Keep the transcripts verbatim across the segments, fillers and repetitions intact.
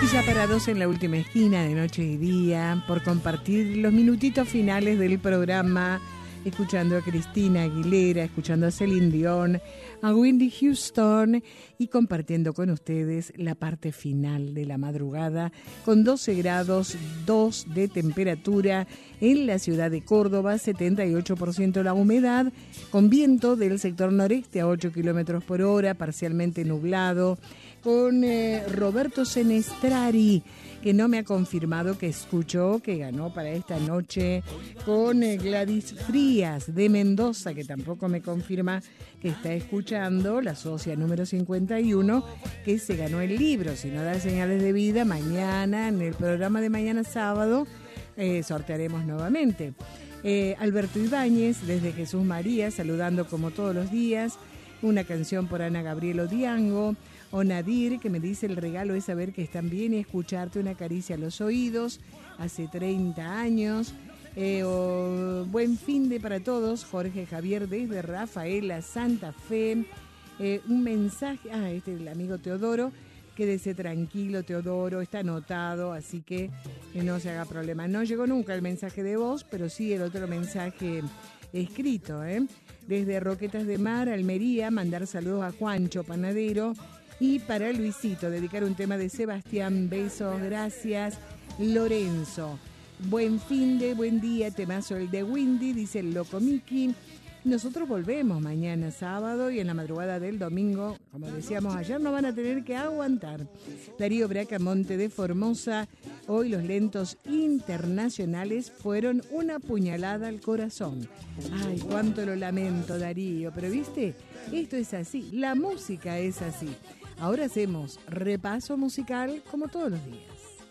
Y ya parados en la última esquina de Noche y Día, por compartir los minutitos finales del programa, escuchando a Cristina Aguilera, escuchando a Celine Dion, a Whitney Houston y compartiendo con ustedes la parte final de la madrugada con doce grados dos de temperatura en la ciudad de Córdoba, setenta y ocho por ciento la humedad, con viento del sector noreste a ocho kilómetros por hora, parcialmente nublado, con eh, Roberto Senestrari, que no me ha confirmado que escuchó, que ganó para esta noche, con eh, Gladys Frías de Mendoza, que tampoco me confirma que está escuchando, la socia número cincuenta y uno, que se ganó el libro. Si no da señales de vida, mañana, en el programa de mañana sábado, eh, sortearemos nuevamente. Eh, Alberto Ibáñez, desde Jesús María, saludando como todos los días, una canción por Ana Gabriela Diango. O Nadir, que me dice: el regalo es saber que están bien y escucharte, una caricia a los oídos, hace treinta años. Eh, o, buen fin de para todos, Jorge Javier desde Rafaela, Santa Fe. Eh, un mensaje, ah, este es el amigo Teodoro: quédese tranquilo, Teodoro, está anotado, así que eh, no se haga problema. No llegó nunca el mensaje de voz, pero sí el otro mensaje escrito, ¿eh? Desde Roquetas de Mar, Almería, mandar saludos a Juancho Panadero. Y para Luisito, dedicar un tema de Sebastián. Besos, gracias. Lorenzo, buen fin de, buen día, temazo el de Windy, dice el loco Miki. Nosotros volvemos mañana sábado y en la madrugada del domingo, como decíamos ayer, no van a tener que aguantar. Darío Bracamonte de Formosa: hoy los lentos internacionales fueron una puñalada al corazón. Ay, cuánto lo lamento, Darío, pero viste, esto es así, la música es así. Ahora hacemos repaso musical como todos los días.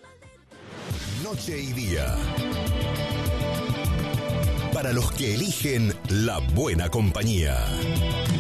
Noche y Día. Para los que eligen la buena compañía.